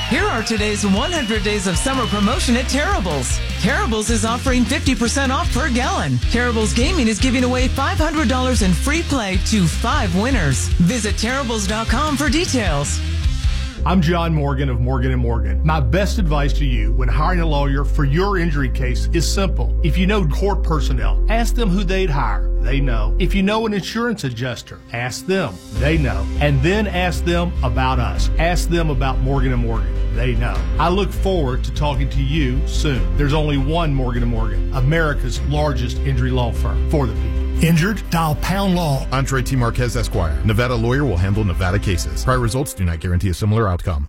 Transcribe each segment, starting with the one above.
Here are today's 100 Days of Summer promotion at Terrible's. Terrible's is offering 50% off per gallon. Terrible's Gaming is giving away $500 in free play to 5 winners. Visit Terrible's.com for details. I'm John Morgan of Morgan & Morgan. My best advice to you when hiring a lawyer for your injury case is simple. If you know court personnel, ask them who they'd hire. They know. If you know an insurance adjuster, ask them. They know. And then ask them about us. Ask them about Morgan & Morgan. They know. I look forward to talking to you soon. There's only one Morgan & Morgan, America's largest injury law firm for the people. Injured? Dial Pound Law. Andre T. Marquez, Esquire. Nevada lawyer will handle Nevada cases. Prior results do not guarantee a similar outcome.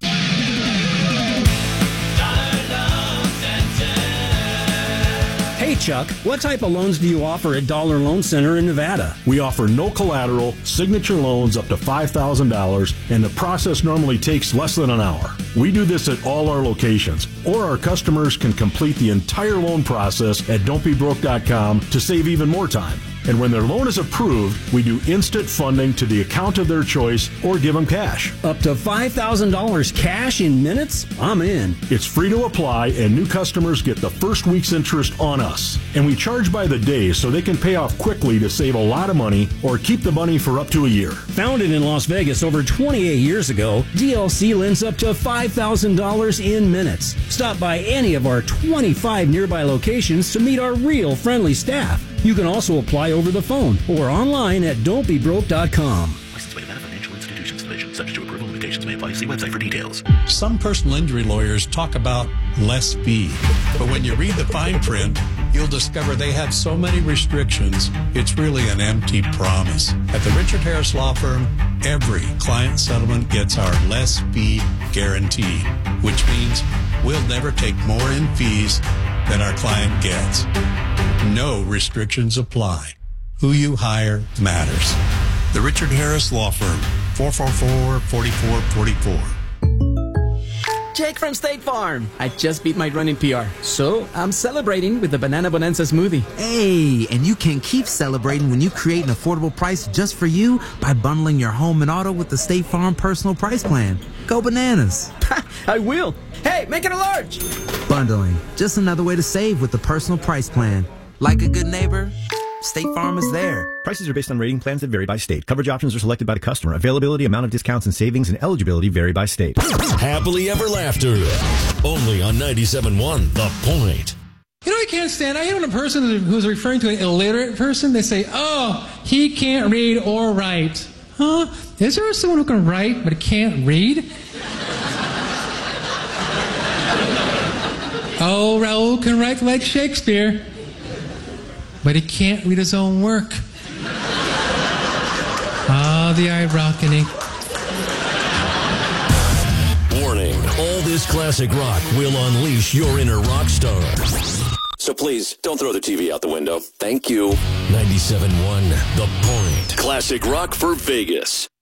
Hey, Chuck, what type of loans do you offer at Dollar Loan Center in Nevada? We offer no collateral, signature loans up to $5,000, and the process normally takes less than an hour. We do this at all our locations, or our customers can complete the entire loan process at don'tbebroke.com to save even more time. And when their loan is approved, we do instant funding to the account of their choice or give them cash. Up to $5,000 cash in minutes? I'm in. It's free to apply, and new customers get the first week's interest on us. And we charge by the day so they can pay off quickly to save a lot of money or keep the money for up to a year. Founded in Las Vegas over 28 years ago, DLC lends up to $5,000 in minutes. Stop by any of our 25 nearby locations to meet our real friendly staff. You can also apply over the phone or online at don'tbebroke.com. Licensed by Nevada Financial Institutions Division. Subject to approval. Limitations may apply. See website for details. Some personal injury lawyers talk about less fee, but when you read the fine print, you'll discover they have so many restrictions, it's really an empty promise. At the Richard Harris Law Firm, every client settlement gets our less fee guarantee, which means we'll never take more in fees than our client gets. No restrictions apply. Who you hire matters. The Richard Harris Law Firm, 444-4444. Jake from State Farm. I just beat my running PR, so I'm celebrating with the Banana Bonanza smoothie. Hey, and you can keep celebrating when you create an affordable price just for you by bundling your home and auto with the State Farm Personal Price Plan. Go bananas. I will. Hey, make it a large. Bundling, just another way to save with the Personal Price Plan. Like a good neighbor, State Farm is there. Prices are based on rating plans that vary by state. Coverage options are selected by the customer. Availability, amount of discounts and savings, and eligibility vary by state. Happily Ever Laughter. Only on 97.1 The Point. You know I can't stand? I hate when a person who's referring to an illiterate person, they say, oh, he can't read or write. Huh? Is there someone who can write but can't read? Oh, Raoul can write like Shakespeare, but he can't read his own work. Ah, the irony. Warning, all this classic rock will unleash your inner rock star. So please, don't throw the TV out the window. Thank you. 97.1 The Point. Classic rock for Vegas.